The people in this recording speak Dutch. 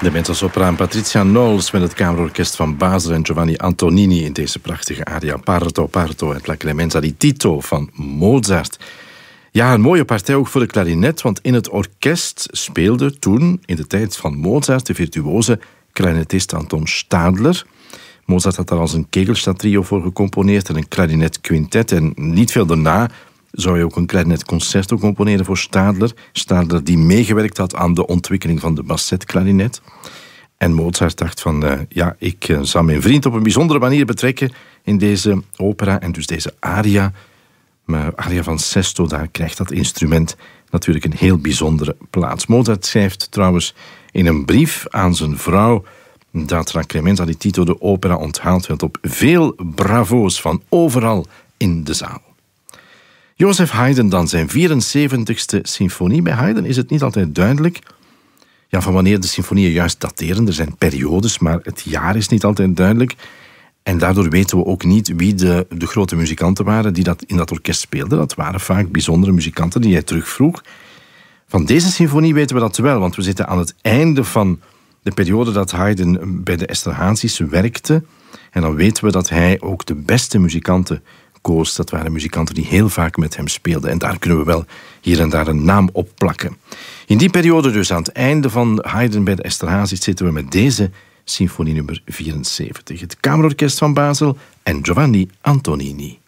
De mezzosopraan Patricia Knowles met het Kamerorkest van Basel en Giovanni Antonini in deze prachtige aria Parto Parto et la Clemenza di Tito van Mozart. Ja, een mooie partij ook voor de klarinet, want in het orkest speelde toen, in de tijd van Mozart, de virtuoze klarinetist Anton Stadler. Mozart had daar als een Kegelstadt-trio voor gecomponeerd en een klarinetquintet. En niet veel daarna zou hij ook een klarinetconcerto componeren voor Stadler. Stadler die meegewerkt had aan de ontwikkeling van de bassetklarinet. En Mozart dacht van, ik zal mijn vriend op een bijzondere manier betrekken in deze opera. En dus deze aria, maar aria van Sesto, daar krijgt dat instrument natuurlijk een heel bijzondere plaats. Mozart schrijft trouwens in een brief aan zijn vrouw dat La Clemenza di Tito de opera onthaald werd op veel bravo's van overal in de zaal. Joseph Haydn dan, zijn 74ste symfonie. Bij Haydn is het niet altijd duidelijk van wanneer de symfonieën juist dateren. Er zijn periodes, maar het jaar is niet altijd duidelijk. En daardoor weten we ook niet wie de grote muzikanten waren die dat in dat orkest speelden. Dat waren vaak bijzondere muzikanten die hij terugvroeg. Van deze symfonie weten we dat wel, want we zitten aan het einde van de periode dat Haydn bij de Esterházys werkte. En dan weten we dat hij ook de beste muzikanten koos. Dat waren muzikanten die heel vaak met hem speelden. En daar kunnen we wel hier en daar een naam op plakken. In die periode dus, aan het einde van Haydn bij de Esterházys, zitten we met deze symfonie nummer 74. Het Kamerorkest van Basel en Giovanni Antonini.